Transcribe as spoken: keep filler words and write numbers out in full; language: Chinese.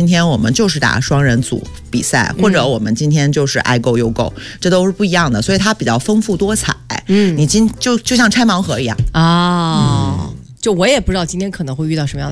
天我们就是打双人组比赛，或者我们今天就是爱购优购，这都是不一样的，所以它比较丰富多彩。嗯，你今就就像拆盲盒一样啊、哦嗯，就我也不知道今天可能会遇到什么样的